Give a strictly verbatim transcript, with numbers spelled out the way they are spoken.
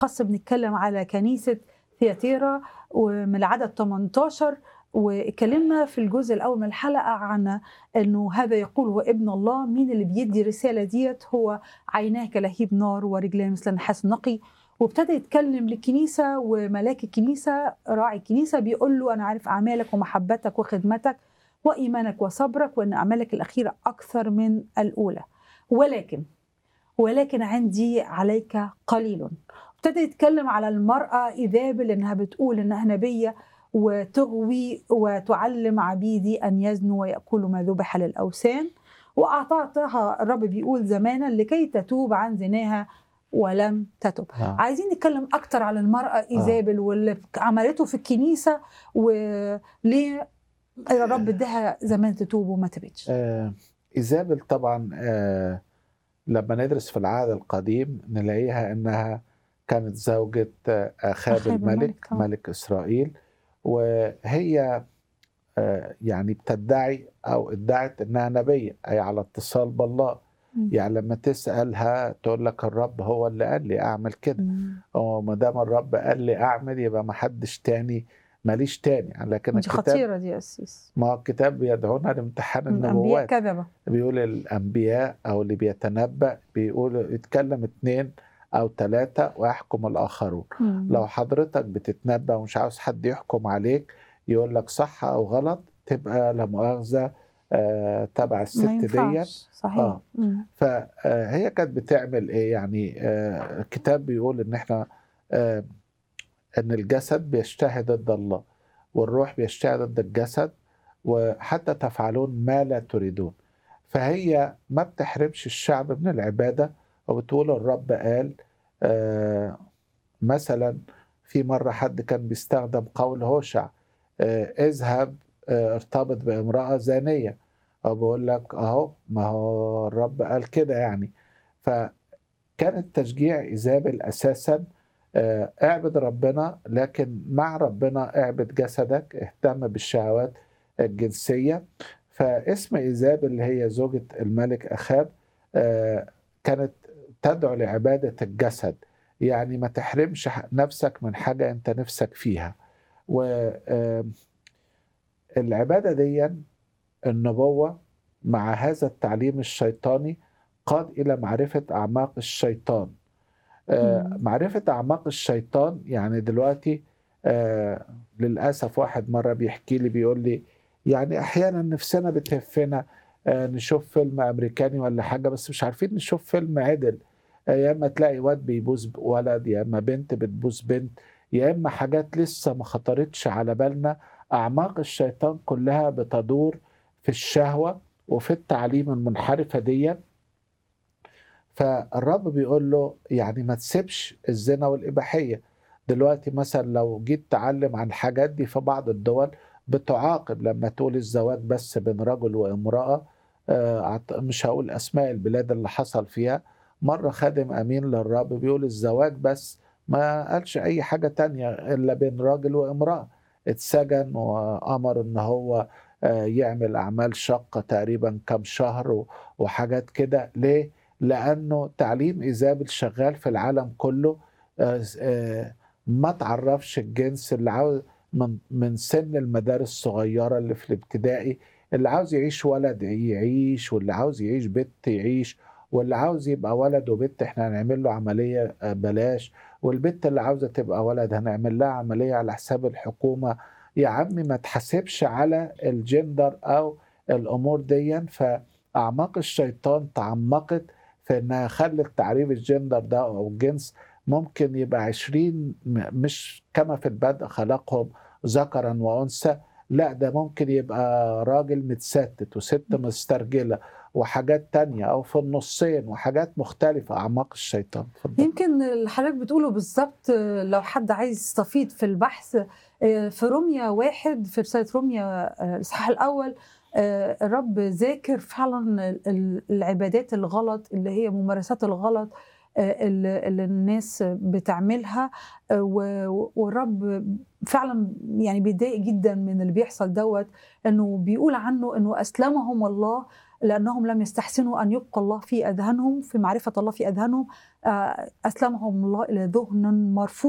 خاصة بنتكلم على كنيسة ثياتيرا ومن العدد ثمانية عشر، واتكلمنا في الجزء الأول من الحلقة عن أنه هذا يقول هو ابن الله. مين اللي بيدي الرسالة ديت؟ هو عيناه كلهيب نار ورجلاه مثل النحاس النقي. وابتدى يتكلم للكنيسة، وملاك الكنيسة راعي الكنيسة بيقول له أنا عارف أعمالك ومحبتك وخدمتك وإيمانك وصبرك، وأن أعمالك الأخيرة أكثر من الأولى، ولكن ولكن عندي عليك قليل. ابتدى يتكلم على المرأة إيزابل إنها بتقول إنها نبية وتغوي وتعلم عبيدي أن يزنوا ويأكلوا ما ذبح للأوثان، وأعطتها الرب بيقول زمانا لكي تتوب عن زناها ولم تتب. نعم. عايزين نتكلم أكتر على المرأة آه. إيزابل واللي عملته في الكنيسة، وليه الرب اداها زمان تتوب وما تبتش. آه، إيزابل طبعا آه، لما ندرس في العهد القديم نلاقيها أنها كانت زوجة آه، أخاب أخاب الملك الملك طبعا. ملك إسرائيل، وهي آه، يعني بتدعي أو ادعت أنها نبية، أي على اتصال بالله. مم. يعني لما تسألها تقول لك الرب هو اللي قال لي أعمل كده، مم. وما دام الرب قال لي أعمل يبقى ما حدش تاني، ماليش تاني. لكن ودي الكتاب، خطيرة دي يا أسيس. ما هو الكتاب بيدعونا لامتحان الأنبياء النبوات. كذبة. بيقول الأنبياء أو اللي بيتنبأ بيقول يتكلم اتنين أو ثلاثة ويحكم الآخرون. مم. لو حضرتك بتتنبأ ومش عاوز حد يحكم عليك يقول لك صح أو غلط، تبقى لا مؤاخذة آه تبع ما الست دي. ينفعش، صحيح. آه مم. فهي كانت بتعمل إيه؟ يعني آه الكتاب بيقول إن إحنا آه إن الجسد بيجتهد ضد الله، والروح بيجتهد ضد الجسد، وحتى تفعلون ما لا تريدون. فهي ما بتحرمش الشعب من العبادة، وبتقول الرب قال. آه مثلا في مرة حد كان بيستخدم قول هوشع، آه اذهب آه ارتبط بامرأة زانية، أو بقول لك أهو ما هو الرب قال كده يعني. فكان التشجيع إيزابل أساسا آه اعبد ربنا، لكن مع ربنا اعبد جسدك، اهتم بالشهوات الجنسية. فاسم إيزابل اللي هي زوجة الملك أخاب آه كانت تدعو لعبادة الجسد، يعني ما تحرمش نفسك من حاجة أنت نفسك فيها. والعبادة دي النبوة مع هذا التعليم الشيطاني قاد إلى معرفة أعماق الشيطان. آه مم. معرفة أعماق الشيطان يعني دلوقتي آه للأسف واحد مرة بيحكي لي بيقول لي يعني أحيانا نفسنا بتهفنا آه نشوف فيلم أمريكاني ولا حاجة، بس مش عارفين نشوف فيلم عدل. آه يا إما تلاقي واد بيبوس ولد، يا إما بنت بتبوس بنت، يا إما حاجات لسه ما خطرتش على بالنا. أعماق الشيطان كلها بتدور في الشهوة وفي التعليم المنحرفة دي. فالرب بيقول له يعني ما تسيبش الزنا والإباحية. دلوقتي مثلا لو جيت تعلم عن الحاجات دي في بعض الدول بتعاقب لما تقول الزواج بس بين رجل وامرأة. آه، مش هقول أسماء البلاد اللي حصل فيها. مرة خادم أمين للرب بيقول الزواج بس، ما قالش أي حاجة تانية إلا بين راجل وامرأة. اتسجن وأمر إن هو آه، يعمل أعمال شاقة تقريبا كم شهر و- وحاجات كده. ليه؟ لأنه تعليم إيزابل شغال في العالم كله. آه، آه، ما تعرفش الجنس اللي عاوز من من سن المدارس الصغيرة اللي في الابتدائي، اللي عاوز يعيش ولد يعيش، واللي عاوز يعيش بنت يعيش، واللي عاوز يبقى ولد وبنت احنا هنعمل له عملية آه، بلاش، والبنت اللي عاوزة تبقى ولد هنعمل لها عملية على حساب الحكومة. يا عمي ما تحاسبش على الجندر أو الأمور دي. فأعماق الشيطان تعمقت في انها خلت تعريف الجندر ده او الجنس ممكن يبقى عشرين، م- مش كما في البدء خلقهم ذكرا وانثى، لا ده ممكن يبقى راجل متستت وست مسترجلة وحاجات تانية، او في النصين وحاجات مختلفة. اعماق الشيطان. اتفضل. يمكن اللي حضرتك بتقوله بالظبط. آه، لو حد عايز يستفيد في البحث، آه، في روميا واحد، في رسالة روميا آه، الإصحاح الأول، آه، الرب ذاكر فعلا ال- ال- العبادات الغلط اللي هي ممارسات الغلط آه، اللي اللي الناس بتعملها. آه، و- والرب فعلا يعني بيتضايق جدا من اللي بيحصل دوت، انه بيقول عنه انه اسلمهم الله لأنهم لم يستحسنوا أن يبقى الله في أذهانهم، في معرفة الله في أذهانهم، آه، أسلمهم الله إلى ذهن مرفوض